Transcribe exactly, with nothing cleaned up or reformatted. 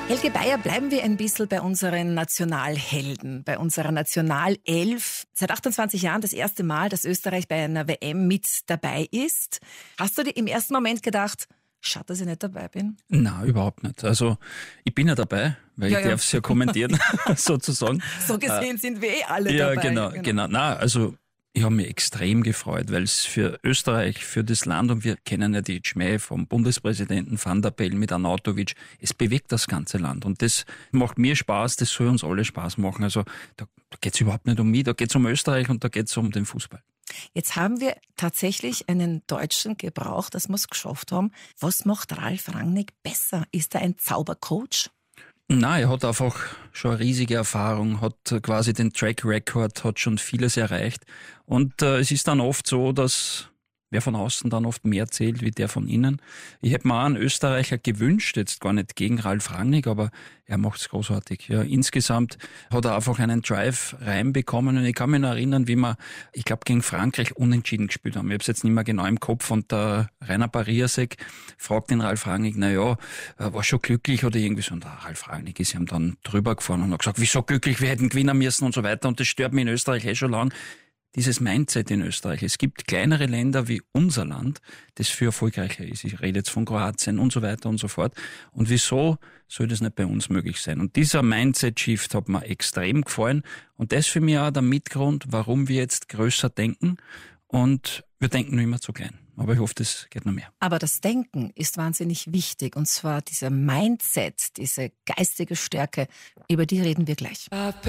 Helge Bayer, bleiben wir ein bisschen bei unseren Nationalhelden, bei unserer Nationalelf. Seit achtundzwanzig Jahren das erste Mal, dass Österreich bei einer W M mit dabei ist. Hast du dir im ersten Moment gedacht, schade, dass ich nicht dabei bin? Nein, überhaupt nicht. Also ich bin ja dabei, weil Ja, ich ja. darf es ja kommentieren, sozusagen. So gesehen äh, sind wir eh alle ja, dabei. Genau, genau, genau. Nein, also ich habe mich extrem gefreut, weil es für Österreich, für das Land, und wir kennen ja die Schmäh vom Bundespräsidenten Van der Bellen mit Arnautovic, es bewegt das ganze Land. Und das macht mir Spaß, das soll uns alle Spaß machen. Also da, da geht es überhaupt nicht um mich, da geht es um Österreich und da geht es um den Fußball. Jetzt haben wir tatsächlich einen Deutschen gebraucht, das wir es geschafft haben. Was macht Ralf Rangnick besser? Ist er ein Zaubercoach? Nein, er hat einfach schon eine riesige Erfahrung, hat quasi den Track Record, hat schon vieles erreicht. Und äh, es ist dann oft so, dass wer von außen dann oft mehr zählt wie der von innen. Ich hätte mir auch einen Österreicher gewünscht, jetzt gar nicht gegen Ralf Rangnick, aber er macht es großartig. Ja, insgesamt hat er einfach einen Drive reinbekommen und ich kann mich noch erinnern, wie wir, ich glaube, gegen Frankreich unentschieden gespielt haben. Ich habe es jetzt nicht mehr genau im Kopf und der Rainer Pariasek fragt den Ralf Rangnick, na ja, war schon glücklich oder irgendwie so. Und der Ralf Rangnick ist ihm dann drüber gefahren und hat gesagt, wieso glücklich, wir hätten gewinnen müssen und so weiter. Und das stört mich in Österreich eh schon lang. Dieses Mindset in Österreich. Es gibt kleinere Länder wie unser Land, das viel erfolgreicher ist. Ich rede jetzt von Kroatien und so weiter und so fort. Und wieso soll das nicht bei uns möglich sein? Und dieser Mindset-Shift hat mir extrem gefallen. Und das für mich auch der Mitgrund, warum wir jetzt größer denken. Und wir denken nur immer zu klein. Aber ich hoffe, das geht noch mehr. Aber das Denken ist wahnsinnig wichtig. Und zwar dieser Mindset, diese geistige Stärke, über die reden wir gleich.